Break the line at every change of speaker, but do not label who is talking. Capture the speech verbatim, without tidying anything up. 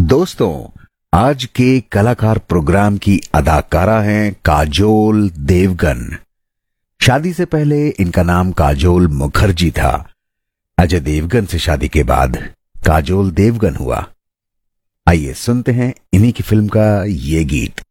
दोस्तों, आज के कलाकार प्रोग्राम की अदाकारा हैं काजोल देवगन। शादी से पहले इनका नाम काजोल मुखर्जी था। अजय देवगन से शादी के बाद काजोल देवगन हुआ। आइए सुनते हैं इन्हीं की फिल्म का ये गीत।